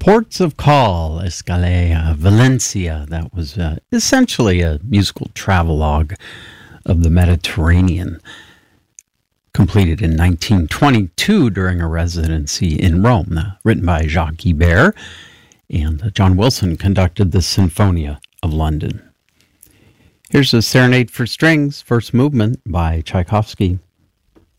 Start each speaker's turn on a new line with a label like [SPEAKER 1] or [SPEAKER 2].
[SPEAKER 1] Ports of Call, Escalea, Valencia. That was essentially a musical travelogue of the Mediterranean, completed in 1922 during a residency in Rome, written by Jacques Ibert, and John Wilson conducted the Sinfonia of London. Here's a Serenade for Strings, first movement by Tchaikovsky.